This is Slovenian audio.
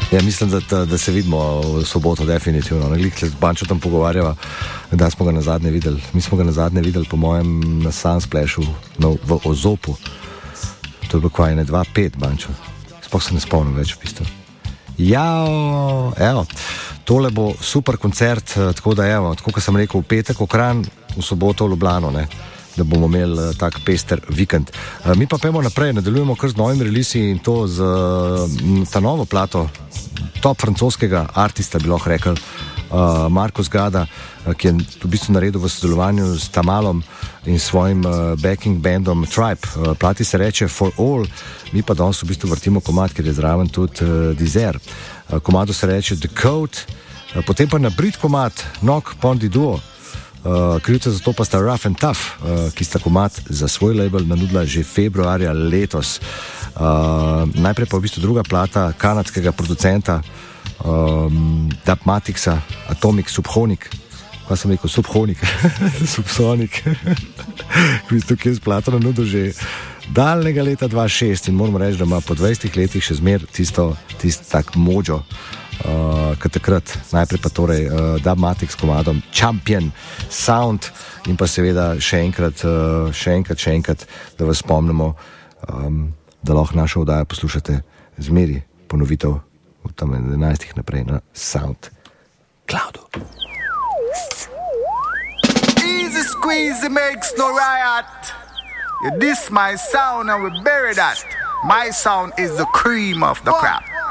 Ja, mislim, da se vidimo v soboto, definitivno. Nekaj bančo tam pogovarjava, da smo ga na zadnje videli. Mi smo ga na zadnje videli, po mojem, na Sunsplashu, v Ozopu. To je bilo kaj, 2-5 bančo. Sploh se ne spomnim več, v bistvu. Ja, evo, tole bo super koncert, tako da evo, tako kot sem rekel, v petek v Kranj, v soboto v Ljubljano, ne, da bomo imeli tak pester vikend. Mi pa pojmo naprej, nadaljujemo kar z novimi releasi in to z ta novo plato top francoskega artista, bi lahko rekel, Markus Gada, ki je v bistvu naredil v sodelovanju s Tamalom in svojim backing bandom Tribe. Plati se reče For All, mi pa danes v bistvu vrtimo komad, ker je zraven tudi Dizer. Komadu se reče The Code, potem pa na Brit komad Knock Upon the Door. Krivca za to pa sta Rough and Tough, ki sta komad za svoj label nanudila že februarja letos. Najprej pa v bistvu druga plata kanadskega producenta Dubmaticsa, Atomic Subhonic. Kaj sem rekel? Subhonic. Subsonic. V bistvu, ki je z plato nanudil že daljnega leta 2006 in moramo reči, da ima po 20 letih še zmer tisto tak mojo, kot takrat. Najprej pa torej Dubmatic s komadom Champion Sound in pa seveda še enkrat, da vas spomnimo, da lahko našo oddajo poslušate zmeri ponovitev od tam 11 naprej na SoundCloudu. Easy squeeze makes no riot. You diss my sound and we bury that. My sound is the cream of the crop.